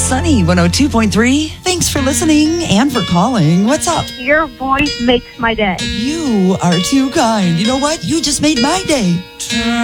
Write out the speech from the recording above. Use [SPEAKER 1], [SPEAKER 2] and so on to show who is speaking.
[SPEAKER 1] Sunny 102.3. Thanks for listening and for calling. What's up?
[SPEAKER 2] Your voice makes my day.
[SPEAKER 1] You are too kind. You know what? You just made my day.